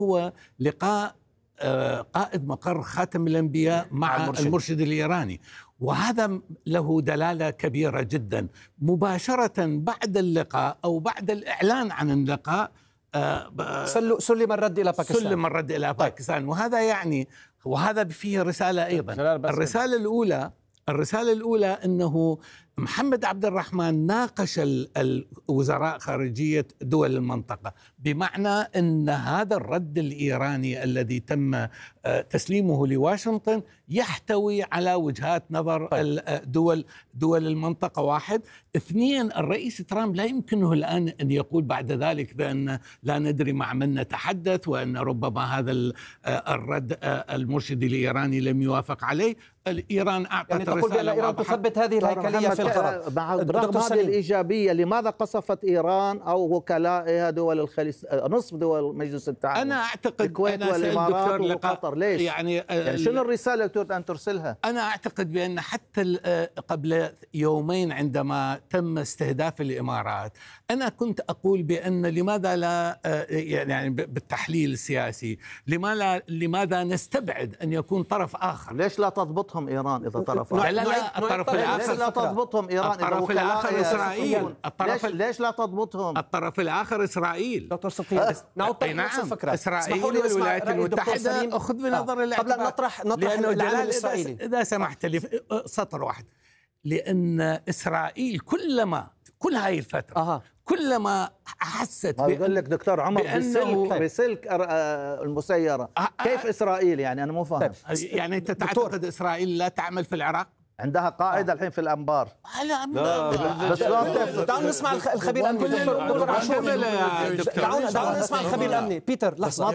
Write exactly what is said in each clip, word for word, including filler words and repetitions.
هو لقاء قائد مقر خاتم الأنبياء مع المرشد. المرشد الإيراني، وهذا له دلالة كبيرة جدا. مباشرة بعد اللقاء أو بعد الإعلان عن اللقاء سلم الرد إلى باكستان سلم الرد إلى باكستان. وهذا يعني وهذا فيه رسالة أيضا. الرسالة الأولى الرسالة الأولى أنه محمد عبد الرحمن ناقش الوزراء خارجية دول المنطقة، بمعنى أن هذا الرد الإيراني الذي تم تسليمه لواشنطن يحتوي على وجهات نظر دول دول المنطقة. واحد. اثنين، الرئيس ترامب لا يمكنه الآن أن يقول بعد ذلك بأن لا ندري مع من نتحدث، وأن ربما هذا الرد المرشد الإيراني لم يوافق عليه. الإيران أعطت يعني تقول بأن إيران تثبت هذه الهيكلية في القرار. مع رغم هذه الإيجابية، لماذا قصفت إيران أو وكلائها دول الخليج، نصف دول مجلس التعاون؟ أنا أعتقد الكويت والإمارات وقطر. ليش؟ يعني, يعني شنو الرسالة اللي تريد أن ترسلها؟ أنا أعتقد بأن حتى قبل يومين عندما تم استهداف الإمارات، أنا كنت أقول بأن لماذا لا، يعني بالتحليل السياسي، لماذا لماذا نستبعد أن يكون طرف آخر؟ ليش لا تضبطهم إيران إذا طرف آخر؟ لا لا لا الطرف الآخر. ليش لا تضبطهم إيران؟ الطرف الآخر إسرائيل. ليش, ليش لا تضبطهم؟ الطرف الآخر إسرائيل. دكتور صدقي نعود نفس الفكرة. إسرائيل والولايات المتحدة أخذ بنظر الاعتبار قبل أن نطرح نطرح العامل الإسرائيلي. إذا سمحت لي سطر واحد. لأن إسرائيل كلما كل هاي الفترة أه. كلما حست يقول لك دكتور عمر بسلك بسلك المسيرة. كيف إسرائيل؟ يعني أنا مو فاهم. يعني أنت تعتقد إسرائيل لا تعمل في العراق؟ عندها قاعدة الحين في الأنبار. لا بس دعونا نسمع الخبير الأمني دكتور عاشور. دعونا دعونا نسمع الخبير الأمني. بيتر لحظة.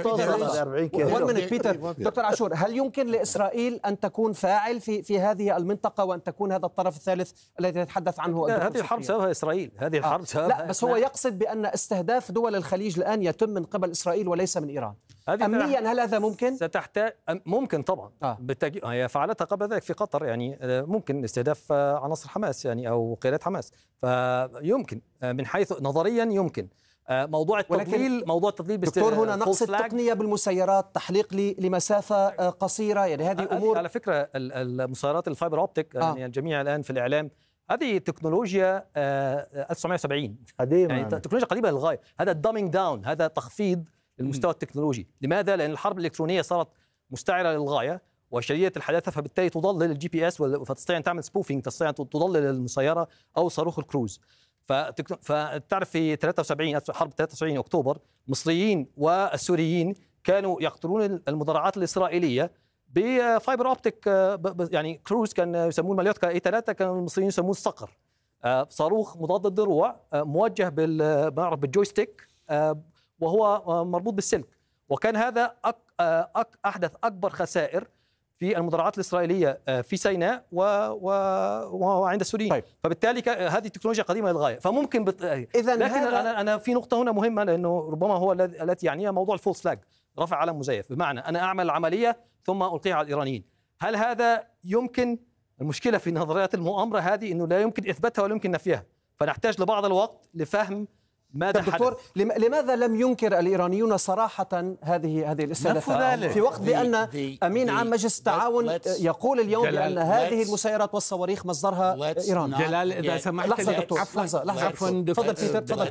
بيتر دكتور عاشور، هل يمكن لإسرائيل أن تكون فاعل في في هذه المنطقة وأن تكون هذا الطرف الثالث الذي يتحدث عنه؟ هذه الحرب سببها إسرائيل. هذه الحرب سببها لا، بس هو يقصد بأن استهداف دول الخليج الآن يتم من قبل إسرائيل وليس من إيران. أمنيا هل هذا ممكن؟ ستحتاج ممكن طبعا. آه. بالتأكيد هي فعلتها قبل ذلك في قطر، يعني ممكن استهداف عناصر حماس يعني أو قيادات حماس، فيمكن من حيث نظريا يمكن. موضوع التضليل موضوع التضليل دكتور هنا نقص التقنية بالمسيرات، تحليق لمسافة قصيرة، يعني هذه أمور. على فكرة المسيرات الفايبر أوبتيك، آه. يعني الجميع الآن في الإعلام هذه تكنولوجيا ألف وتسعمائة وسبعين قديمة، يعني تكنولوجيا قديمة للغاية. هذا الدامينج داون، هذا تخفيض المستوى التكنولوجي. لماذا؟ لأن الحرب الإلكترونية صارت مستعرة للغاية وشديدة الحداثة، فبالتالي تضلل الجي بي اس، فتستطيع أن تعمل سبوفينج، تستطيع أن تضلل المسيرة أو صاروخ الكروز. فتعرف في ثلاثة وسبعين حرب ثلاثة وسبعين أكتوبر، المصريين والسوريين كانوا يقتلون المدرعات الإسرائيلية بفايبر أوبتيك، يعني كروز كان يسموه ماليوتكا اي ثلاثة، كان المصريين يسموه الصقر. صاروخ مضاد للدروع موجه بالجويستيك وهو مربوط بالسلك، وكان هذا أك أك أحدث أكبر خسائر في المدرعات الإسرائيلية في سيناء وعند السوريين. طيب. فبالتالي هذه التكنولوجيا قديمة للغاية، فممكن بت... إذن لكن أنا أنا في نقطة هنا مهمة، لأنه ربما هو التي يعنيها موضوع الفولس فلاج، رفع علم مزيف، بمعنى أنا أعمل عملية ثم ألقيها على الإيرانيين. هل هذا يمكن؟ المشكلة في نظريات المؤامرة هذه أنه لا يمكن إثباتها ولا يمكن نفيها، فنحتاج لبعض الوقت لفهم ماذا دكتور حدث. لماذا لم ينكر الإيرانيون صراحة هذه هذه الاستهدافات في وقت بأن أمين عام مجلس التعاون يقول اليوم بأن هذه المسيرات والصواريخ مصدرها إيران؟ جلال إذا سمحت لحظة دكتور، لحظة لحظة تفضل بيتر، تفضل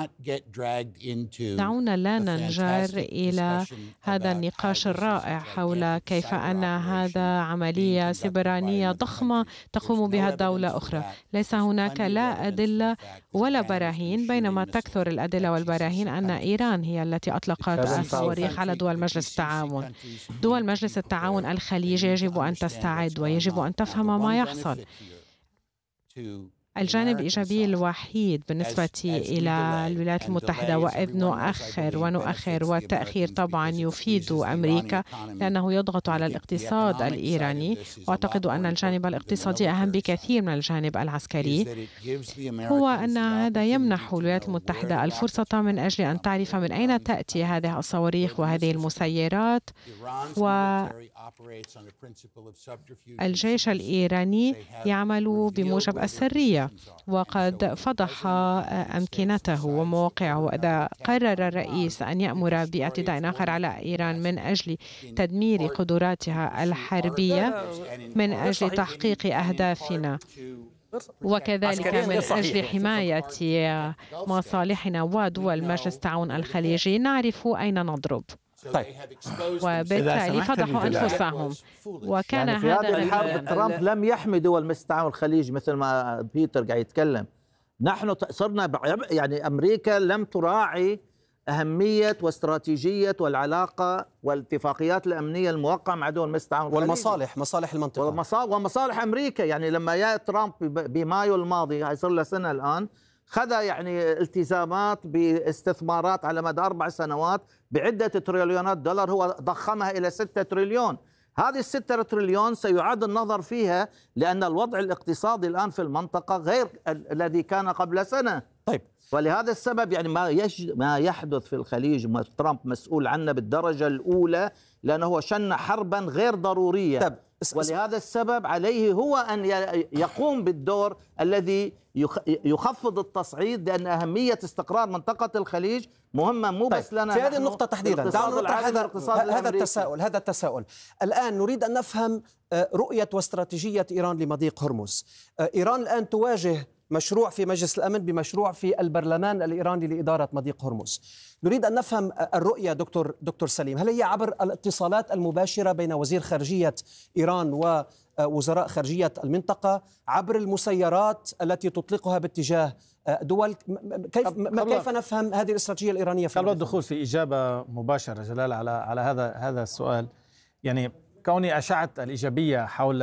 بيتر. دعونا لا ننجر إلى هذا النقاش الرائع حول كيف أن هذا عملية سبرانية ضخمة تقوم بها الدولة أخرى. ليس هناك لا أدلة ولا براهين، بينما تكثر الأدلة والبراهين أن إيران هي التي أطلقت الصواريخ على دول مجلس التعاون. دول مجلس التعاون الخليج يجب أن تستعد ويجب أن تفهم ما يحصل. الجانب الإيجابي الوحيد بالنسبة إلى الولايات المتحدة، وإذ نؤخر ونؤخر والتأخير طبعا يفيد أمريكا لأنه يضغط على الاقتصاد الإيراني، وأعتقد أن الجانب الاقتصادي أهم بكثير من الجانب العسكري، هو أن هذا يمنح الولايات المتحدة الفرصة من أجل أن تعرف من أين تأتي هذه الصواريخ وهذه المسيرات. والجيش الإيراني يعمل بموجب السرية، الدولة، وقد فضح أمكنته ومواقعه. إذا قرر الرئيس أن يأمر باعتداء آخر على إيران من أجل تدمير قدراتها الحربية من أجل تحقيق أهدافنا وكذلك من أجل حماية مصالحنا ودول مجلس التعاون الخليجي، نعرف أين نضرب. طيب. وبالتالي فضحوا أنفسهم. وكان يعني في هذا هذه الحرب ترامب لم يحمي دول مجلس التعاون الخليجي مثل ما بيتر قاعد يتكلم. نحن صرنا يعني أمريكا لم تراعي أهمية واستراتيجية والعلاقة والاتفاقيات الأمنية الموقعة مع دول مجلس التعاون الخليجي والمصالح مصالح المنطقة ومصالح أمريكا. يعني لما جاء ترامب بمايو الماضي، هاي صار له سنة الآن، خذ يعني التزامات باستثمارات على مدى أربع سنوات بعدة تريليونات دولار، هو ضخمها إلى ستة تريليون. هذه الستة تريليون سيعاد النظر فيها لأن الوضع الاقتصادي الآن في المنطقة غير الذي كان قبل سنة. طيب. ولهذا السبب يعني ما يش ما يحدث في الخليج ترامب مسؤول عنه بالدرجة الأولى، لأنه هو شن حربا غير ضرورية. طيب. ولهذا السبب عليه هو أن يقوم بالدور الذي يخفض التصعيد، لأن أهمية استقرار منطقة الخليج مهمة مو بس طيب. لنا في هذه النقطة تحديدا دعونا نطرح هذا هذا التساؤل هذا التساؤل الآن نريد أن نفهم رؤية واستراتيجية إيران لمضيق هرمز. إيران الآن تواجه مشروع في مجلس الأمن بمشروع في البرلمان الإيراني لإدارة مضيق هرمز. نريد أن نفهم الرؤية دكتور دكتور سليم، هل هي عبر الاتصالات المباشرة بين وزير خارجية إيران ووزراء خارجية المنطقة، عبر المسيرات التي تطلقها باتجاه دول؟ كيف كيف نفهم هذه الاستراتيجية الإيرانية؟ قبل الدخول في إجابة مباشرة جلال على على هذا هذا السؤال، يعني كوني أشعت الإيجابية حول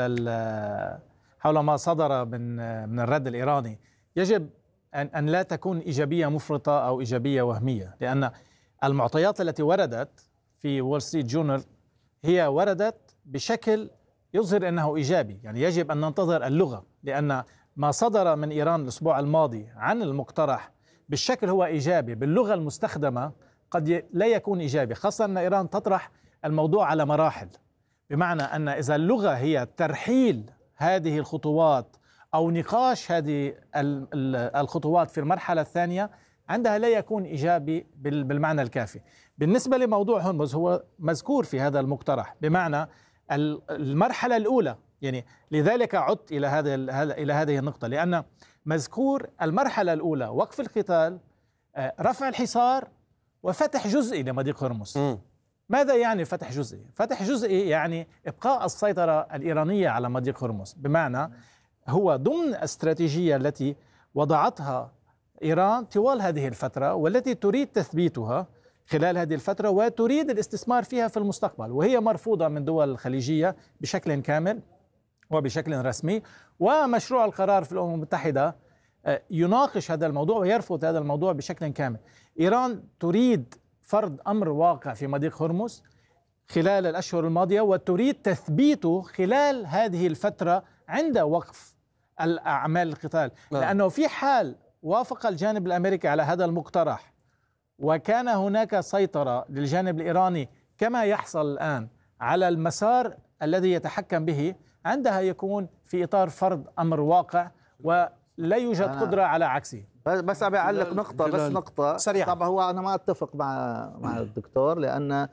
حول ما صدر من من الرد الإيراني، يجب أن أن لا تكون إيجابية مفرطة أو إيجابية وهمية، لأن المعطيات التي وردت في وول ستريت جورنال هي وردت بشكل يظهر أنه إيجابي. يعني يجب أن ننتظر اللغة، لأن ما صدر من إيران الأسبوع الماضي عن المقترح بالشكل هو إيجابي، باللغة المستخدمة قد لا يكون إيجابي، خاصة أن إيران تطرح الموضوع على مراحل، بمعنى أن إذا اللغة هي ترحيل هذه الخطوات أو نقاش هذه الخطوات في المرحلة الثانية، عندها لا يكون إيجابي بالمعنى الكافي. بالنسبة لموضوع هرمز هو مذكور في هذا المقترح، بمعنى المرحلة الأولى، يعني لذلك عدت إلى هذا إلى هذه النقطة، لأن مذكور المرحلة الأولى وقف القتال، رفع الحصار، وفتح جزئي لمضيق هرمز. م. ماذا يعني فتح جزئي؟ فتح جزئي يعني إبقاء السيطرة الإيرانية على مضيق هرمز، بمعنى هو ضمن الاستراتيجية التي وضعتها إيران طوال هذه الفترة، والتي تريد تثبيتها خلال هذه الفترة وتريد الاستثمار فيها في المستقبل، وهي مرفوضة من دول الخليجية بشكل كامل وبشكل رسمي. ومشروع القرار في الأمم المتحدة يناقش هذا الموضوع ويرفض هذا الموضوع بشكل كامل. إيران تريد فرض أمر واقع في مضيق هرمز خلال الأشهر الماضية، وتريد تثبيته خلال هذه الفترة عند وقف الأعمال القتال، لأنه في حال وافق الجانب الأمريكي على هذا المقترح وكان هناك سيطرة للجانب الإيراني كما يحصل الآن على المسار الذي يتحكم به، عندها يكون في إطار فرض أمر واقع ولا يوجد قدرة على عكسه. بس أبي أعلق نقطة بس نقطة سريعا. طبعا هو أنا ما أتفق مع مع الدكتور، لأن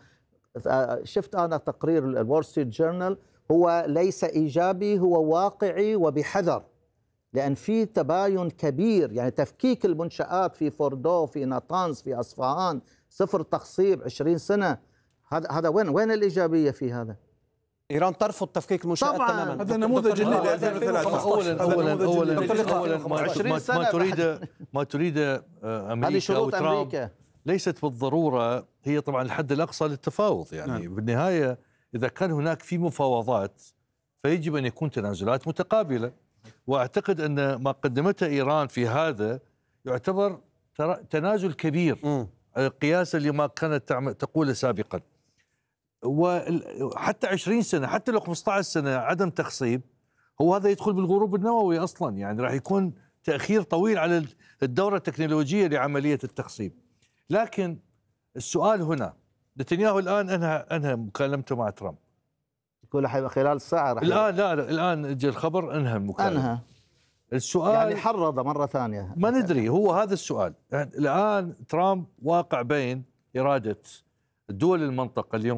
شفت أنا تقرير الوول ستريت جورنال، هو ليس إيجابي، هو واقعي وبحذر، لأن في تباين كبير. يعني تفكيك المنشآت في فوردو، في ناطانز، في أصفهان، صفر تخصيب عشرين سنة، هذا هذا وين وين الإيجابية في هذا؟ إيران ترفض تفكيك المنشآت تماما. هذا نموذج اولا اولا اولا ما تريد ما تريد امريكا او ترامب ليست بالضروره هي طبعا الحد الاقصى للتفاوض. يعني نعم. بالنهايه اذا كان هناك في مفاوضات فيجب ان يكون تنازلات متقابله، واعتقد ان ما قدمته ايران في هذا يعتبر تنازل كبير م. قياسا لما كانت تقوله سابقا. وحتى عشرين سنة حتى لو خمسة عشر سنة عدم تخصيب، هو هذا يدخل بالغروب النووي أصلا، يعني راح يكون تأخير طويل على الدورة التكنولوجية لعملية التخصيب. لكن السؤال هنا، نتنياهو الآن أنهى أنهى مكالمته مع ترامب، يقول خلال ساعة راح الآن لا, لا الآن جاء الخبر أنهى المكالمة. أنهى السؤال يعني حرض مرة ثانية. ما ندري، هو هذا السؤال. يعني الآن ترامب واقع بين إرادة دول المنطقة اليوم